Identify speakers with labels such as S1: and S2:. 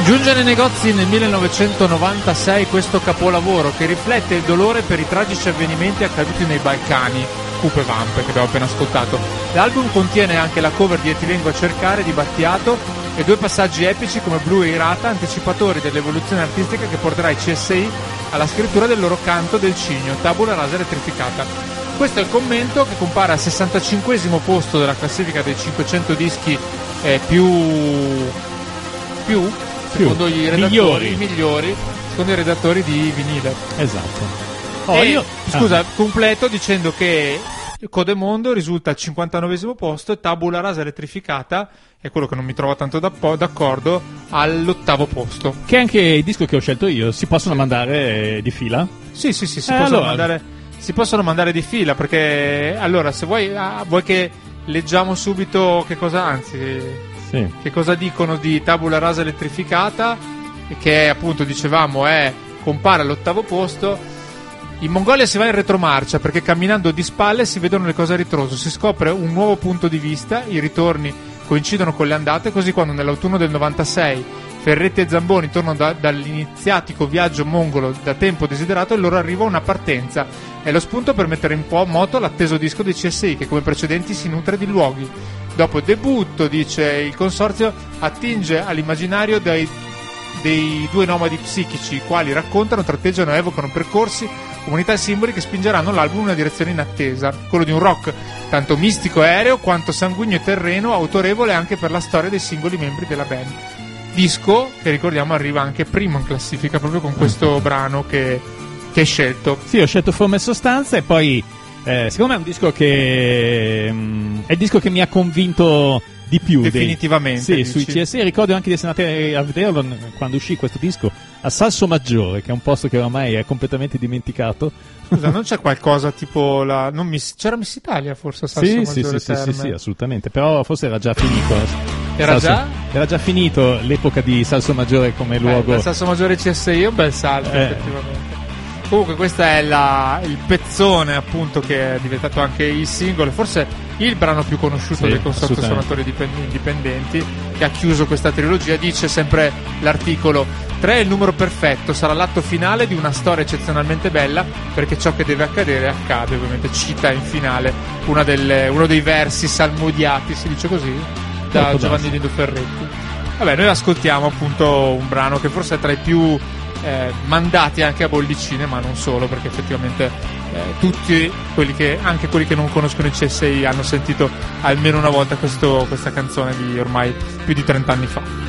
S1: Giunge nei negozi nel 1996 questo capolavoro che riflette il dolore per i tragici avvenimenti accaduti nei Balcani, Cupe Vamp, che abbiamo appena ascoltato. L'album contiene anche la cover di E ti vengo a cercare di Battiato e 2 passaggi epici come Blu e Irata, anticipatori dell'evoluzione artistica che porterà i CSI alla scrittura del loro canto del cigno, Tabula rasa elettrificata. Questo è il commento che compare al 65esimo posto della classifica dei 500 dischi secondo i redattori migliori, secondo i redattori di vinile.
S2: Esatto.
S1: Completo dicendo che Codemondo risulta al 59esimo posto e Tabula rasa elettrificata è quello che non mi trovo tanto d'accordo, all'8° posto.
S2: Che è anche il disco che ho scelto io. Si possono mandare di fila?
S1: Sì, si possono mandare di fila, perché allora se vuoi che leggiamo subito che cosa dicono di Tabula rasa elettrificata, che appunto dicevamo compare all'8° posto. In Mongolia si va in retromarcia perché camminando di spalle si vedono le cose a ritroso, si scopre un nuovo punto di vista, i ritorni coincidono con le andate, così quando nell'autunno del 96 Ferretti e Zamboni tornano dall'iniziatico viaggio mongolo da tempo desiderato, e loro arriva una partenza. È lo spunto per mettere in moto l'atteso disco dei CSI, che come precedenti si nutre di luoghi. Dopo il debutto, dice il consorzio, attinge all'immaginario dei 2 nomadi psichici, i quali raccontano, tratteggiano e evocano percorsi, comunità e simboli che spingeranno l'album in una direzione inattesa, quello di un rock tanto mistico e aereo quanto sanguigno e terreno, autorevole anche per la storia dei singoli membri della band. Disco che, ricordiamo, arriva anche primo in classifica proprio con questo brano che hai scelto.
S2: Sì, ho scelto Forma e Sostanza, e poi secondo me è un disco che è il disco che mi ha convinto di più
S1: definitivamente
S2: sui CSI. Ricordo anche di essere andati a vederlo quando uscì questo disco a Salso Maggiore, che è un posto che ormai è completamente dimenticato.
S1: Scusa, non c'è qualcosa tipo c'era Miss Italia forse a Salso Maggiore?
S2: Sì, assolutamente, però forse era già finito.
S1: Era
S2: già finito l'epoca di Salso Maggiore come luogo.
S1: Salso Maggiore CSI è un bel salto effettivamente. Comunque questo è il pezzone, appunto, che è diventato anche il singolo, forse il brano più conosciuto del consorzio suonatori indipendenti, che ha chiuso questa trilogia. Dice sempre l'articolo: 3 è il numero perfetto, sarà l'atto finale di una storia eccezionalmente bella, perché ciò che deve accadere accade. Ovviamente cita in finale uno dei versi salmodiati, si dice così, da Giovanni Lindo Ferretti. Vabbè, noi ascoltiamo appunto un brano che forse è tra i più mandati anche a bollicine, ma non solo, perché effettivamente tutti anche quelli che non conoscono i CSI hanno sentito almeno una volta questa canzone di ormai più di 30 anni fa.